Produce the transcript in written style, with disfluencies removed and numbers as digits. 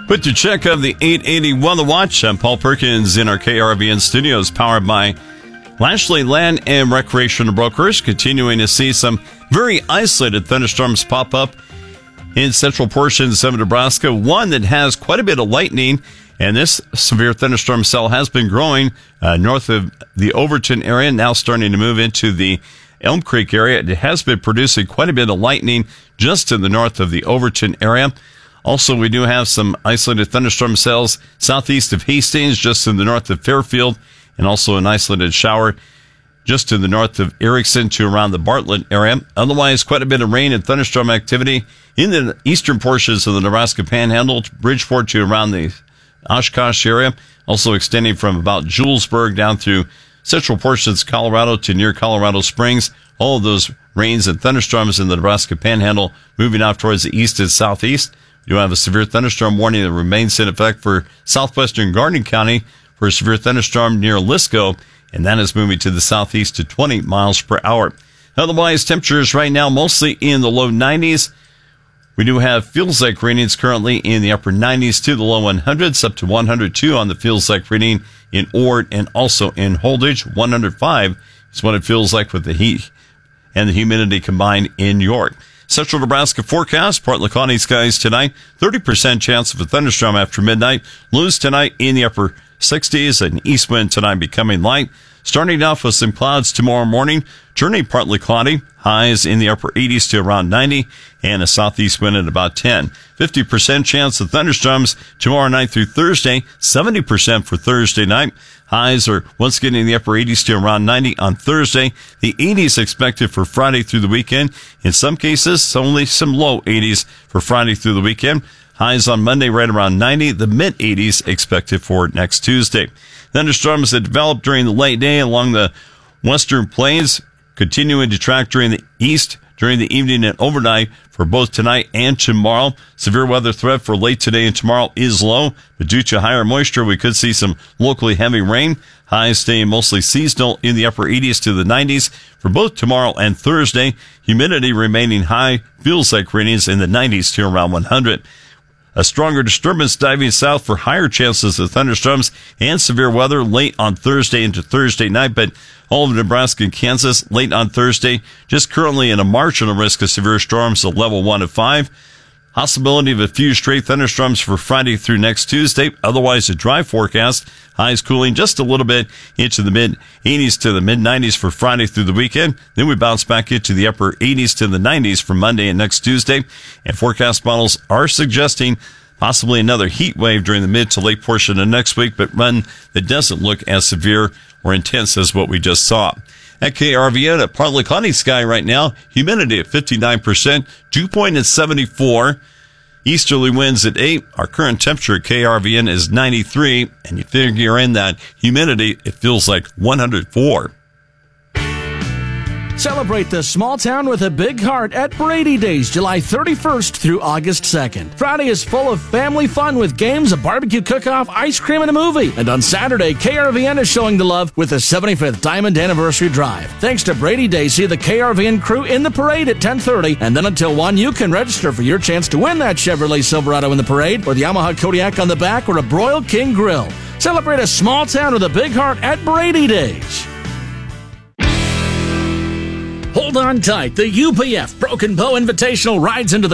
With your check of the 881 The Watch, I'm Paul Perkins in our KRVN studios, powered by Lashley Land and Recreational Brokers. Continuing to see some very isolated thunderstorms pop up in central portions of Nebraska. One that has quite a bit of lightning, and this severe thunderstorm cell has been growing north of the Overton area, now starting to move into the Elm Creek area. It has been producing quite a bit of lightning just to the north of the Overton area. Also, we do have some isolated thunderstorm cells southeast of Hastings, just to the north of Fairfield, and also an isolated shower just to the north of Erickson to around the Bartlett area. Otherwise, quite a bit of rain and thunderstorm activity in the eastern portions of the Nebraska Panhandle, Bridgeport to around the Oshkosh area, also extending from about Julesburg down through central portions of Colorado to near Colorado Springs. All of those rains and thunderstorms in the Nebraska Panhandle moving out towards the east and southeast. You have a severe thunderstorm warning that remains in effect for southwestern Garden County for a severe thunderstorm near Lisco, and that is moving to the southeast to 20 miles per hour. Otherwise, temperatures right now mostly in the low 90s. We do have feels like readings currently in the upper 90s to the low 100s, up to 102 on the feels like reading in Ord and also in Holdridge. 105 is what it feels like with the heat and the humidity combined in York. Central Nebraska forecast, partly cloudy skies tonight, 30% chance of a thunderstorm after midnight. Lows tonight in the upper 60s, and east wind tonight becoming light. Starting off with some clouds tomorrow morning, turning partly cloudy, highs in the upper 80s to around 90, and a southeast wind at about 10. 50% chance of thunderstorms tomorrow night through Thursday, 70% for Thursday night. Highs are once again in the upper 80s to around 90 on Thursday. The 80s expected for Friday through the weekend. In some cases, only some low 80s for Friday through the weekend. Highs on Monday right around 90. The mid-80s expected for next Tuesday. Thunderstorms that develop during the late day along the western plains, continuing to track during the east during the evening and overnight for both tonight and tomorrow. Severe weather threat for late today and tomorrow is low, but due to higher moisture, we could see some locally heavy rain. Highs staying mostly seasonal in the upper 80s to the 90s for both tomorrow and Thursday. Humidity remaining high, feels like readings in the 90s to around 100. A stronger disturbance diving south for higher chances of thunderstorms and severe weather late on Thursday into Thursday night, but all of Nebraska and Kansas late on Thursday, just currently in a marginal risk of severe storms at level 1 of 5. Possibility of a few stray thunderstorms for Friday through next Tuesday. Otherwise, a dry forecast. Highs cooling just a little bit into the mid-80s to the mid-90s for Friday through the weekend. Then we bounce back into the upper 80s to the 90s for Monday and next Tuesday. And forecast models are suggesting possibly another heat wave during the mid to late portion of next week, but one that doesn't look as severe or intense as what we just saw. At KRVN, a partly cloudy sky right now, humidity at 59%, dew point at 74, easterly winds at 8. Our current temperature at KRVN is 93, and you figure in that humidity, it feels like 104. Celebrate the small town with a big heart at Brady Days, July 31st through August 2nd. Friday is full of family fun with games, a barbecue cook-off, ice cream, and a movie. And on Saturday, KRVN is showing the love with the 75th Diamond Anniversary Drive. Thanks to Brady Days, see the KRVN crew in the parade at 10:30. And then until 1, you can register for your chance to win that Chevrolet Silverado in the parade, or the Yamaha Kodiak on the back, or a Broil King Grill. Celebrate a small town with a big heart at Brady Days. Hold on tight. The UPF Broken Bow Invitational rides into the